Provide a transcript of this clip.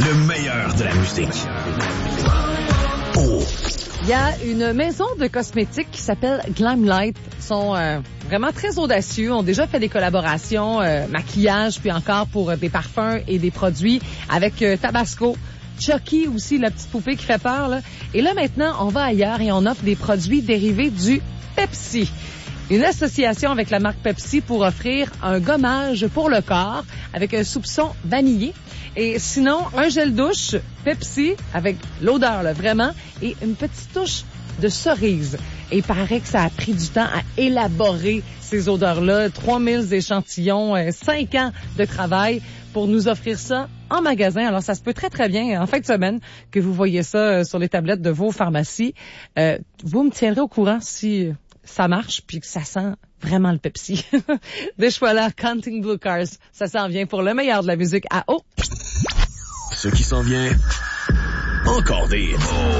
Le meilleur de la musique. Oh. Il y a une maison de cosmétiques qui s'appelle Glamlight. Ils sont vraiment très audacieux, ont déjà fait des collaborations, maquillage, puis encore pour des parfums et des produits avec Tabasco. Chucky aussi, la petite poupée qui fait peur, là. Et là, maintenant, on va ailleurs et on offre des produits dérivés du Pepsi. Une association avec la marque Pepsi pour offrir un gommage pour le corps avec un soupçon vanillé. Et sinon, un gel douche Pepsi avec l'odeur, là, vraiment, et une petite touche de cerise. Et il paraît que ça a pris du temps à élaborer ces odeurs-là. 3000 échantillons, 5 ans de travail pour nous offrir ça en magasin. Alors, ça se peut très, très bien en fin de semaine que vous voyez ça sur les tablettes de vos pharmacies. Vous me tiendrez au courant si ça marche puis que ça sent vraiment le Pepsi. Des choix là, Counting Blue Cars. Ça s'en vient pour le meilleur de la musique à eau. Ce qui s'en vient, encore des